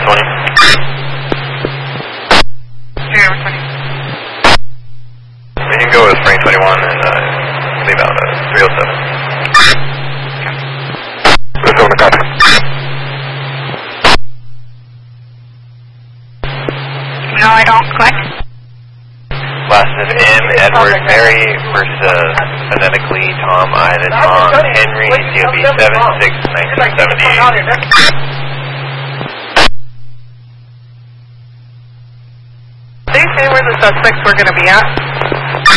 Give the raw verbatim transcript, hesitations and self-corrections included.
twenty. Zero twenty. We can go with Frank twenty-one and uh, leave out uh, three oh seven. Let's go on the copy. No, I don't. Click. Last is M, Edward, Mary, versus uh, phonetically Tom, Ida, Tom, Henry, C O B seven six nineteen seventy-eight. Did they say where the suspects were going to be at?